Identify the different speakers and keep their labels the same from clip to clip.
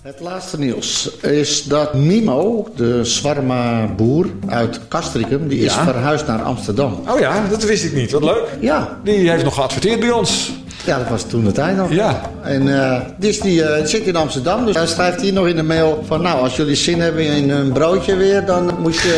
Speaker 1: Het laatste nieuws is dat Mimo, de shawarma-boer uit Castricum, die is verhuisd naar Amsterdam.
Speaker 2: Oh ja, dat wist ik niet. Wat leuk.
Speaker 1: Ja.
Speaker 2: Die heeft nog geadverteerd bij ons.
Speaker 1: Ja, dat was toen de tijd nog.
Speaker 2: Ja.
Speaker 1: En dus die zit in Amsterdam. Dus hij schrijft hier nog in de mail van... Nou, als jullie zin hebben in een broodje weer... dan moet je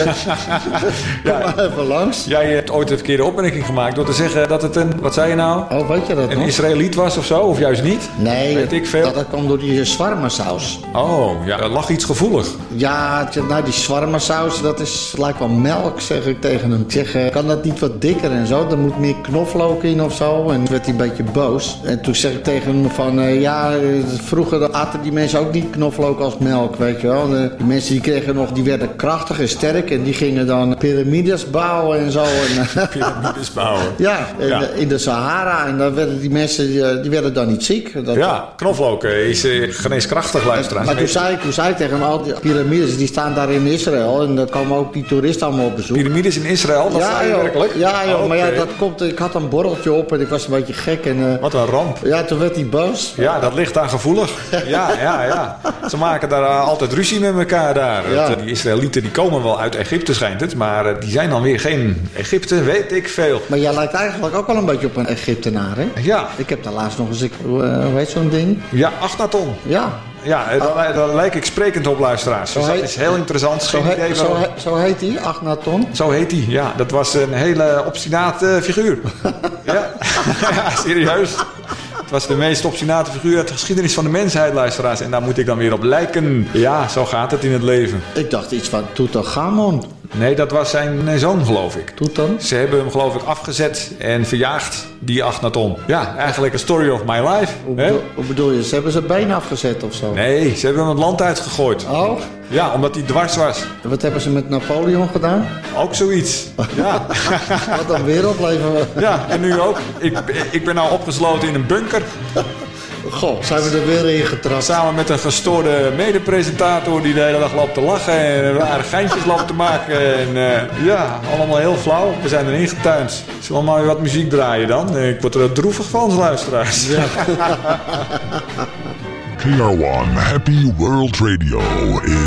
Speaker 1: kom maar even langs.
Speaker 2: Jij hebt ooit een verkeerde opmerking gemaakt... door te zeggen dat het een... Wat zei je nou?
Speaker 1: Oh, weet je dat
Speaker 2: een
Speaker 1: nog?
Speaker 2: Israëliet was of zo? Of juist niet?
Speaker 1: Nee,
Speaker 2: weet ik veel.
Speaker 1: Dat kwam door die shawarma-saus.
Speaker 2: Oh, ja. Er lag iets gevoelig.
Speaker 1: Ja, nou, die shawarma-saus, dat lijkt wel melk, zeg ik tegen hem. Ik zeg, kan dat niet wat dikker en zo? Er moet meer knoflook in of zo. En toen werd hij een beetje boos. En toen zeg ik tegen hem van... vroeger aten die mensen ook niet knoflook als melk, weet je wel. De mensen die kregen nog, die werden krachtig en sterk. En die gingen dan piramides bouwen en zo.
Speaker 2: Piramides bouwen.
Speaker 1: Ja, in de Sahara. En dan werden die mensen, die werden dan niet ziek.
Speaker 2: Knoflook is geneeskrachtig, luisteraars.
Speaker 1: Maar toen zei ik tegen hem, al die piramides, die staan daar in Israël. En daar komen ook die toeristen allemaal op bezoek.
Speaker 2: Piramides in Israël, dat zei je werkelijk?
Speaker 1: Ja, joh, maar ja, dat komt... Ik had een borreltje op en ik was een beetje gek. En,
Speaker 2: wat een ramp.
Speaker 1: Ja, toen werd hij boos.
Speaker 2: Ja, dat ligt daar gevoelig. Ja. Ze maken daar altijd ruzie met elkaar daar.
Speaker 1: Ja.
Speaker 2: Die Israëlieten die komen wel uit Egypte, schijnt het. Maar die zijn dan weer geen Egypte, weet ik veel.
Speaker 1: Maar jij lijkt eigenlijk ook wel een beetje op een Egyptenaar, hè?
Speaker 2: Ja.
Speaker 1: Ik heb daar laatst nog eens... hoe heet zo'n ding?
Speaker 2: Ja, Achnaton.
Speaker 1: Ja.
Speaker 2: Ja, daar lijk ik sprekend op, luisteraars. Dus dat is heel interessant.
Speaker 1: Zo heet hij, Achnaton?
Speaker 2: Zo heet hij, ja. Dat was een hele obstinate figuur. Ja, serieus. Het was de meest obstinate figuur uit de geschiedenis van de mensheid, luisteraars. En daar moet ik dan weer op lijken. Ja, zo gaat het in het leven.
Speaker 1: Ik dacht iets van Tutankhamon.
Speaker 2: Nee, dat was zijn zoon, geloof ik.
Speaker 1: Toetan?
Speaker 2: Ze hebben hem, geloof ik, afgezet en verjaagd, die Achnaton. Ja, eigenlijk een story of my life.
Speaker 1: Hoe bedoel je? Ze hebben zijn been afgezet of zo?
Speaker 2: Nee, ze hebben hem het land uitgegooid.
Speaker 1: Oh?
Speaker 2: Ja, omdat hij dwars was.
Speaker 1: En wat hebben ze met Napoleon gedaan?
Speaker 2: Ook zoiets. Ja.
Speaker 1: Wat een wereld leven we.
Speaker 2: Ja, en nu ook. Ik ben nou opgesloten in een bunker.
Speaker 1: Goh, zijn we er weer in getrapt.
Speaker 2: Samen met een gestoorde medepresentator die de hele dag loopt te lachen en rare geintjes loopt te maken. En allemaal heel flauw. We zijn erin getuind. Zullen we maar weer wat muziek draaien dan? Ik word er droevig van, luisteraars. Ja.
Speaker 3: KR1 Happy World Radio is